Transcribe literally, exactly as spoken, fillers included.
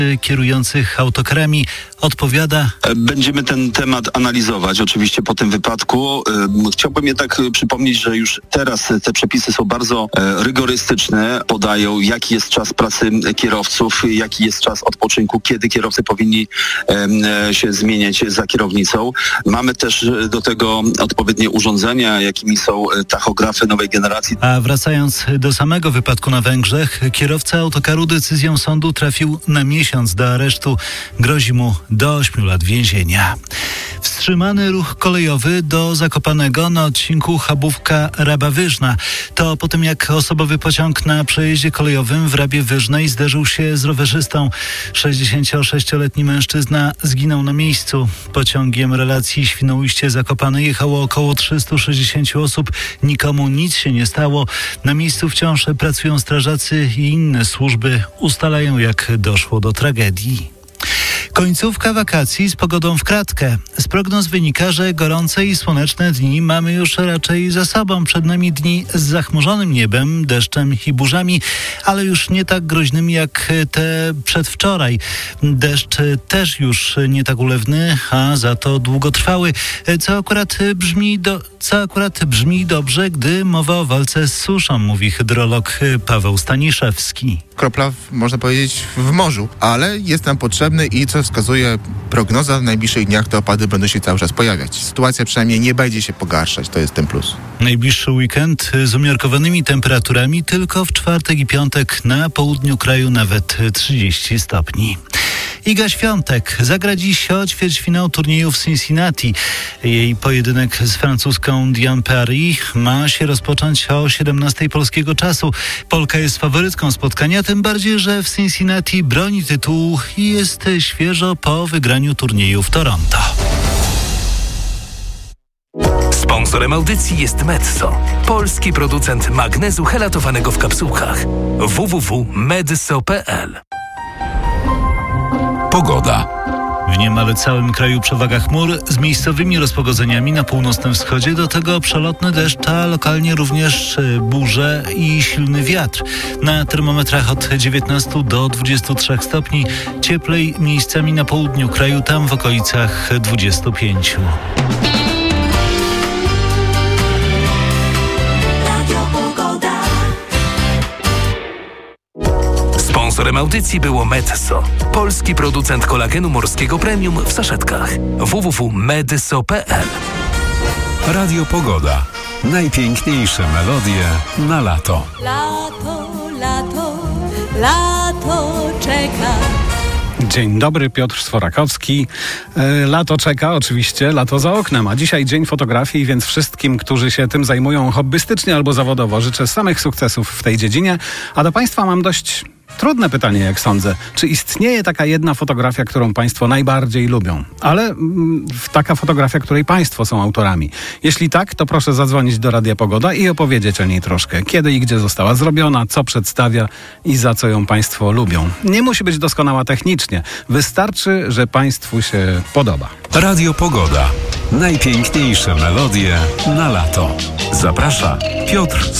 kierujących autokarami odpowiada. Będziemy ten temat analizować oczywiście po tym wypadku. Chciałbym jednak przypomnieć, że już teraz te przepisy są bardzo rygorystyczne. Podają, jaki jest czas pracy kierowców, jaki jest czas odpoczynku, kiedy kierowcy powinni się zmieniać za kierownicą. Mamy też do tego odpowiednie urządzenia, jakimi są tachografy nowej generacji. A wracając do samego wypadku na Węgrzech, kierowca autokaru decyzją sądu trafił na miesiąc do aresztu. Grozi mu do ośmiu lat więzienia. Wstrzymany ruch kolejowy do Zakopanego na odcinku Chabówka-Raba-Wyżna. To po tym, jak osobowy pociąg na przejeździe kolejowym w Rabie Wyżnej zderzył się z rowerzystą. sześćdziesięciosześcioletni mężczyzna zginął na miejscu. Pociągiem relacji Świnoujście-Zakopane jechało około trzysta sześćdziesiąt osób. Nikomu nic się nie stało. Na miejscu wciąż pracują strażacy i inne służby. Ustalają, jak doszło do tragedii. Końcówka wakacji z pogodą w kratkę. Z prognoz wynika, że gorące i słoneczne dni mamy już raczej za sobą. Przed nami dni z zachmurzonym niebem, deszczem i burzami, ale już nie tak groźnymi jak te przedwczoraj. Deszcz też już nie tak ulewny, a za to długotrwały, co akurat brzmi, do, co akurat brzmi dobrze, gdy mowa o walce z suszą, mówi hydrolog Paweł Staniszewski. Kropla, można powiedzieć, w morzu, ale jest nam potrzebny i co wskazuje prognoza, w najbliższych dniach te opady będą się cały czas pojawiać. Sytuacja przynajmniej nie będzie się pogarszać, to jest ten plus. Najbliższy weekend z umiarkowanymi temperaturami, tylko w czwartek i piątek na południu kraju nawet trzydzieści stopni. Iga Świątek zagra dziś o ćwierćfinał turnieju w Cincinnati. Jej pojedynek z francuską Diane Paris ma się rozpocząć o siedemnastej polskiego czasu. Polka jest faworytką spotkania, tym bardziej, że w Cincinnati broni tytułu i jest świeżo po wygraniu turnieju w Toronto. Sponsorem audycji jest Medzo, polski producent magnezu helatowanego w kapsułkach. w w w kropka medzo kropka p l. Pogoda. W niemal całym kraju przewaga chmur z miejscowymi rozpogodzeniami na północnym wschodzie, do tego przelotny deszcz, a lokalnie również burze i silny wiatr. Na termometrach od dziewiętnastu do dwudziestu trzech stopni, cieplej miejscami na południu kraju, tam w okolicach dwudziestu pięciu. Sponsorem audycji było Medzo, polski producent kolagenu morskiego premium w saszetkach. w w w kropka medzo kropka p l. Radio Pogoda. Najpiękniejsze melodie na lato. Lato, lato, lato czeka. Dzień dobry, Piotr Sforakowski. E, lato czeka, oczywiście, lato za oknem, a dzisiaj dzień fotografii, więc wszystkim, którzy się tym zajmują hobbystycznie albo zawodowo, życzę samych sukcesów w tej dziedzinie. A do Państwa mam dość trudne pytanie, jak sądzę. Czy istnieje taka jedna fotografia, którą Państwo najbardziej lubią? Ale mm, taka fotografia, której Państwo są autorami. Jeśli tak, to proszę zadzwonić do Radia Pogoda i opowiedzieć o niej troszkę. Kiedy i gdzie została zrobiona, co przedstawia i za co ją Państwo lubią. Nie musi być doskonała technicznie. Wystarczy, że Państwu się podoba. Radio Pogoda. Najpiękniejsze melodie na lato. Zaprasza Piotr